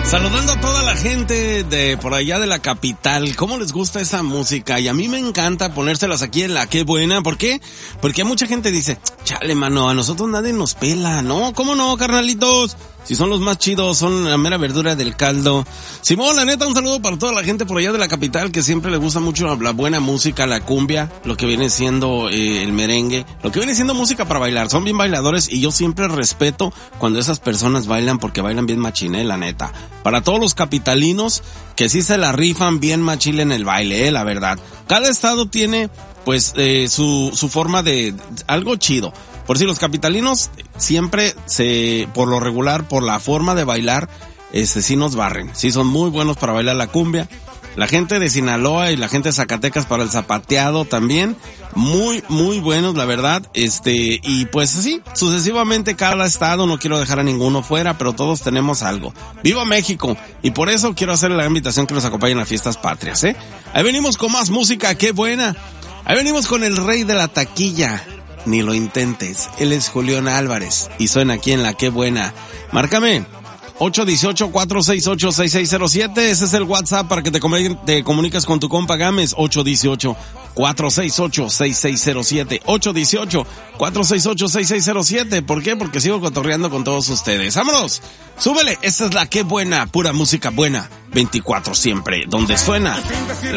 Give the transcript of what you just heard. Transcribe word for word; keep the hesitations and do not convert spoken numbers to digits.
Saludando a toda la gente de por allá de la capital. ¿Cómo les gusta esa música? Y a mí me encanta ponérselas aquí en la Qué Buena. ¿Por qué? Porque mucha gente dice, chale, mano, a nosotros nadie nos pela, ¿no? ¿Cómo no, carnalitos? Si son los más chidos, son la mera verdura del caldo. Simón, la neta, un saludo para toda la gente por allá de la capital que siempre le gusta mucho la buena música, la cumbia, lo que viene siendo eh, el merengue, lo que viene siendo música para bailar. Son bien bailadores y yo siempre respeto cuando esas personas bailan porque bailan bien machiné, la neta. Para todos los capitalinos que sí se la rifan bien machile en el baile, eh, la verdad. Cada estado tiene, pues, eh, su, su forma de, algo chido. Por si los capitalinos siempre se, por lo regular, por la forma de bailar, este, sí nos barren. Sí son muy buenos para bailar la cumbia. La gente de Sinaloa y la gente de Zacatecas para el zapateado también. Muy, muy buenos, la verdad. Este, y pues sí, sucesivamente cada estado, no quiero dejar a ninguno fuera, pero todos tenemos algo. ¡Viva México! Y por eso quiero hacerle la invitación que nos acompañen a las fiestas patrias, ¿eh? Ahí venimos con más música, ¡qué buena! Ahí venimos con el rey de la taquilla. Ni lo intentes. Él es Julián Álvarez y suena aquí en la Qué Buena. Márcame ocho uno ocho, cuatro seis ocho, seis seis cero siete. Ese es el WhatsApp para que te, comu- te comuniques con tu compa Gámez. ocho uno ocho, cuatro seis ocho, seis seis cero siete. ocho uno ocho, cuatro seis ocho, seis seis cero siete. ¿Por qué? Porque sigo cotorreando con todos ustedes. ¡Vámonos! ¡Súbele! Esta es la Qué Buena. Pura música buena. veinticuatro siempre. Donde suena